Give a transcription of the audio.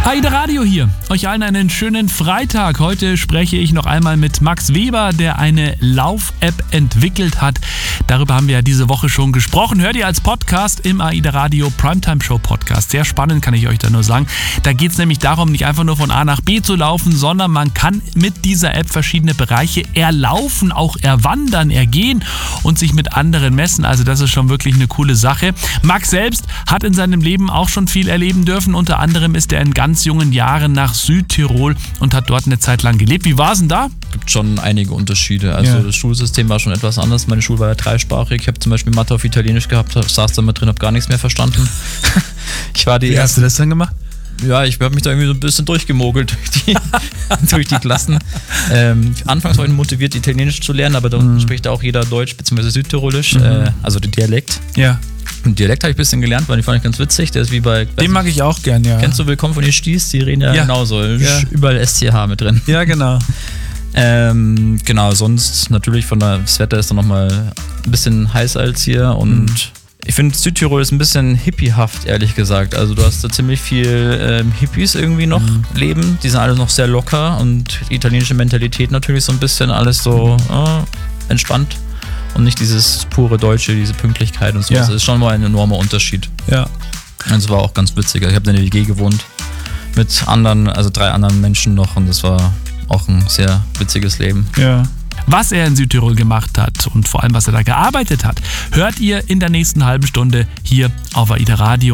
AIDA Radio hier. Euch allen einen schönen Freitag. Heute spreche ich noch einmal mit Max Weber, der eine Lauf-App entwickelt hat. Darüber haben wir ja diese Woche schon gesprochen. Hört ihr als Podcast im AIDA Radio Primetime Show Podcast. Sehr spannend, kann ich euch da nur sagen. Da geht es nämlich darum, nicht einfach nur von A nach B zu laufen, sondern man kann mit dieser App verschiedene Bereiche erlaufen, auch erwandern, ergehen und sich mit anderen messen. Also das ist schon wirklich eine coole Sache. Max selbst hat in seinem Leben auch schon viel erleben dürfen. Unter anderem ist er in ganz jungen Jahren nach Südtirol und hat dort eine Zeit lang gelebt. Wie war es denn da? Es gibt schon einige Unterschiede. Also Das Schulsystem war schon etwas anders. Meine Schule war ja dreisprachig. Ich habe zum Beispiel Mathe auf Italienisch gehabt, saß da mit drin, habe gar nichts mehr verstanden. Wie hast du das dann gemacht? Ja, ich habe mich da irgendwie so ein bisschen durchgemogelt durch die Klassen. Anfangs war ich motiviert, Italienisch zu lernen, aber dann spricht auch jeder Deutsch bzw. Südtirolisch, also den Dialekt. Ja. Und Dialekt habe ich ein bisschen gelernt, weil ich fand ich ganz witzig. Der ist wie bei... Den mag ich auch gern, ja. Kennst du Willkommen von den Sties? Die reden ja genauso. Ja. Überall SCH mit drin. Ja, genau. Genau, sonst natürlich das Wetter ist dann nochmal ein bisschen heißer als hier und ich finde Südtirol ist ein bisschen hippiehaft, ehrlich gesagt. Also du hast da ziemlich viel Hippies irgendwie noch leben, die sind alle noch sehr locker und die italienische Mentalität natürlich so ein bisschen alles so entspannt und nicht dieses pure Deutsche, diese Pünktlichkeit und so. Das ist schon mal ein enormer Unterschied. Ja. Und es war auch ganz witzig. Ich habe in der WG gewohnt mit anderen, also 3 anderen Menschen noch und das war auch ein sehr witziges Leben. Ja. Was er in Südtirol gemacht hat und vor allem, was er da gearbeitet hat, hört ihr in der nächsten halben Stunde hier auf AIDA Radio.